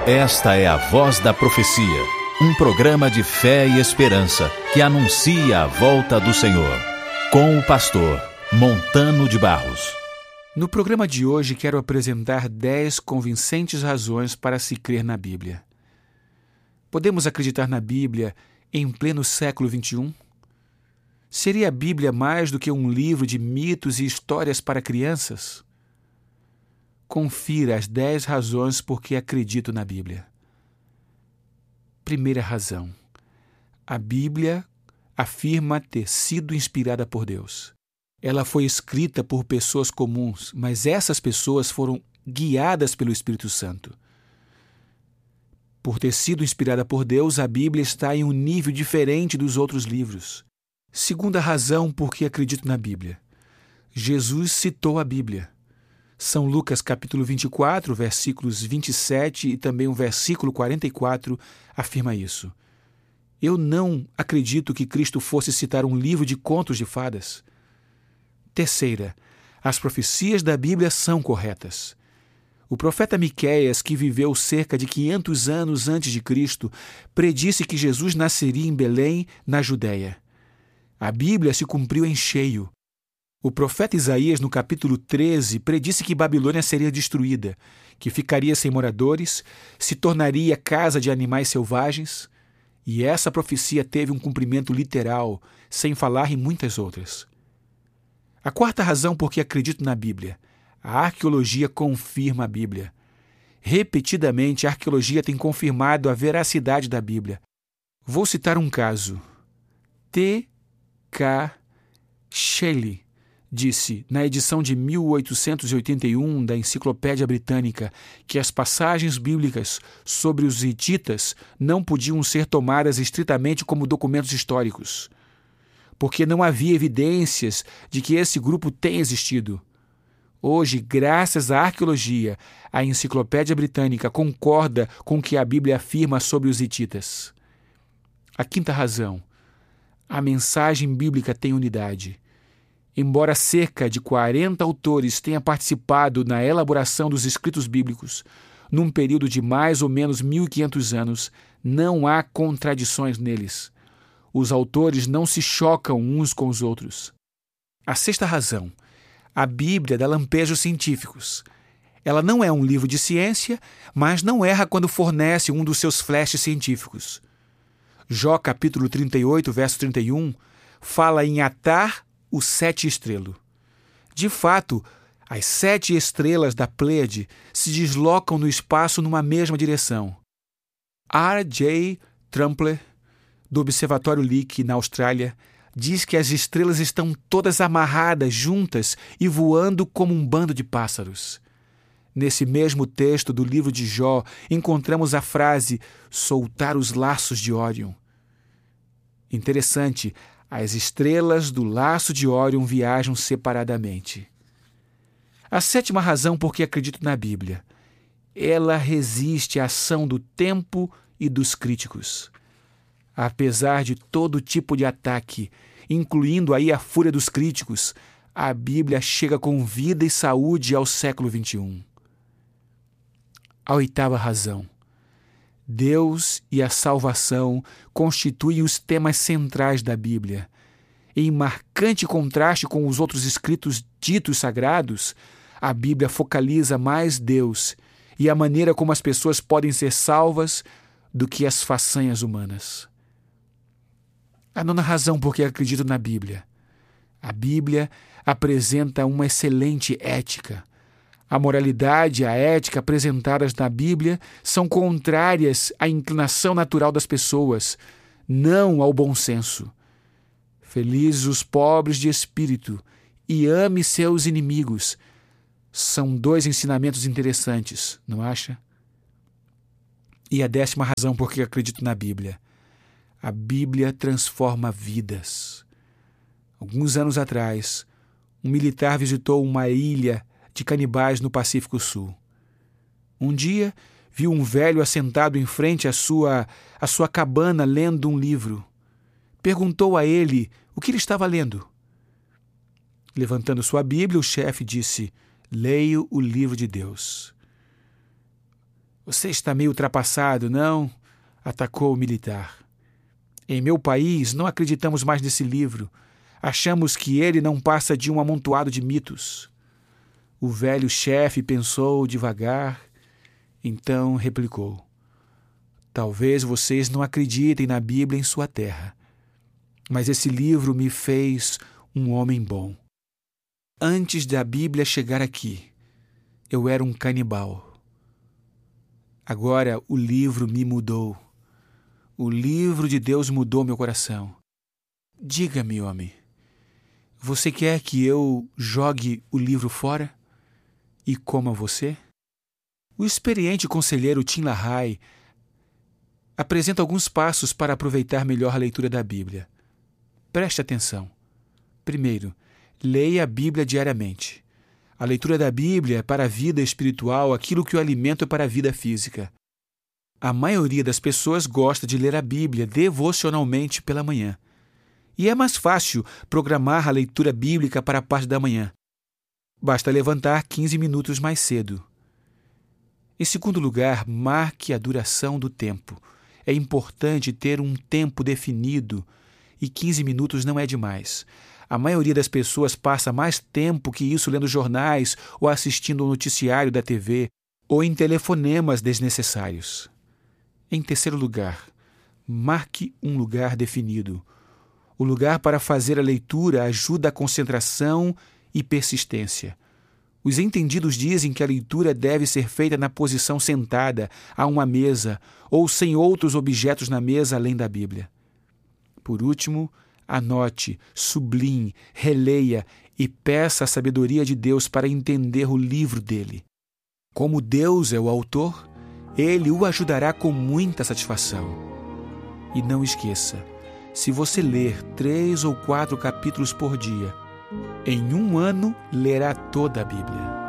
Esta é a Voz da Profecia, um programa de fé e esperança que anuncia a volta do Senhor, com o pastor Montano de Barros. No programa de hoje quero apresentar 10 convincentes razões para se crer na Bíblia. Podemos acreditar na Bíblia em pleno século XXI? Seria a Bíblia mais do que um livro de mitos e histórias para crianças? Confira as 10 razões por que acredito na Bíblia. Primeira razão. A Bíblia afirma ter sido inspirada por Deus. Ela foi escrita por pessoas comuns, mas essas pessoas foram guiadas pelo Espírito Santo. Por ter sido inspirada por Deus, a Bíblia está em um nível diferente dos outros livros. Segunda razão por que acredito na Bíblia. Jesus citou a Bíblia. São Lucas capítulo 24, versículos 27 e também o versículo 44 afirma isso. Eu não acredito que Cristo fosse citar um livro de contos de fadas. Terceira, as profecias da Bíblia são corretas. O profeta Miqueias, que viveu cerca de 500 anos antes de Cristo, predisse que Jesus nasceria em Belém, na Judéia. A Bíblia se cumpriu em cheio. O profeta Isaías, no capítulo 13, predisse que Babilônia seria destruída, que ficaria sem moradores, se tornaria casa de animais selvagens, e essa profecia teve um cumprimento literal, sem falar em muitas outras. A quarta razão por que acredito na Bíblia. A arqueologia confirma a Bíblia. Repetidamente, a arqueologia tem confirmado a veracidade da Bíblia. Vou citar um caso. T.K. Shelley disse, na edição de 1881 da Enciclopédia Britânica, que as passagens bíblicas sobre os hititas não podiam ser tomadas estritamente como documentos históricos, porque não havia evidências de que esse grupo tenha existido. Hoje, graças à arqueologia, a Enciclopédia Britânica concorda com o que a Bíblia afirma sobre os hititas. A quinta razão. A mensagem bíblica tem unidade. Embora cerca de 40 autores tenham participado na elaboração dos escritos bíblicos, num período de mais ou menos 1.500 anos, não há contradições neles. Os autores não se chocam uns com os outros. A sexta razão. A Bíblia dá lampejos científicos. Ela não é um livro de ciência, mas não erra quando fornece um dos seus flashes científicos. Jó capítulo 38, verso 31, fala em atar o 7 estrelo. De fato, as 7 estrelas da Pleiade se deslocam no espaço numa mesma direção. R.J. Trumpler, do Observatório Lick, na Austrália, diz que as estrelas estão todas amarradas juntas e voando como um bando de pássaros. Nesse mesmo texto do livro de Jó, encontramos a frase soltar os laços de Órion. Interessante, as estrelas do laço de Órion viajam separadamente. A sétima razão por que acredito na Bíblia. Ela resiste à ação do tempo e dos críticos. Apesar de todo tipo de ataque, incluindo aí a fúria dos críticos, a Bíblia chega com vida e saúde ao século XXI. A oitava razão. Deus e a salvação constituem os temas centrais da Bíblia. Em marcante contraste com os outros escritos ditos sagrados, a Bíblia focaliza mais Deus e a maneira como as pessoas podem ser salvas do que as façanhas humanas. A nona razão por que acredito na Bíblia. A Bíblia apresenta uma excelente ética. A moralidade e a ética apresentadas na Bíblia são contrárias à inclinação natural das pessoas, não ao bom senso. Felizes os pobres de espírito e ame seus inimigos. São 2 ensinamentos interessantes, não acha? E a 10ª razão por que acredito na Bíblia. A Bíblia transforma vidas. Alguns anos atrás, um militar visitou uma ilha de canibais no Pacífico Sul. Um dia, viu um velho assentado em frente à sua cabana lendo um livro. Perguntou a ele o que ele estava lendo. Levantando sua Bíblia, o chefe disse: leio o livro de Deus. Você está meio ultrapassado, não? Atacou o militar. Em meu país, não acreditamos mais nesse livro. Achamos que ele não passa de um amontoado de mitos. O velho chefe pensou devagar, então replicou. Talvez vocês não acreditem na Bíblia em sua terra, mas esse livro me fez um homem bom. Antes da Bíblia chegar aqui, eu era um canibal. Agora o livro me mudou. O livro de Deus mudou meu coração. Diga-me, homem, você quer que eu jogue o livro fora e coma você? O experiente conselheiro Tim LaHaye apresenta alguns passos para aproveitar melhor a leitura da Bíblia. Preste atenção. Primeiro, leia a Bíblia diariamente. A leitura da Bíblia é para a vida espiritual aquilo que o alimento é para a vida física. A maioria das pessoas gosta de ler a Bíblia devocionalmente pela manhã. E é mais fácil programar a leitura bíblica para a parte da manhã. Basta levantar 15 minutos mais cedo. Em segundo lugar, marque a duração do tempo. É importante ter um tempo definido e 15 minutos não é demais. A maioria das pessoas passa mais tempo que isso lendo jornais ou assistindo ao noticiário da TV ou em telefonemas desnecessários. Em terceiro lugar, marque um lugar definido. O lugar para fazer a leitura ajuda a concentração e persistência. Os entendidos dizem que a leitura deve ser feita na posição sentada, a uma mesa, ou sem outros objetos na mesa além da Bíblia. Por último, anote, sublinhe, releia e peça a sabedoria de Deus para entender o livro dele. Como Deus é o autor, ele o ajudará com muita satisfação. E não esqueça, se você ler 3 ou 4 capítulos por dia, em um ano lerá toda a Bíblia.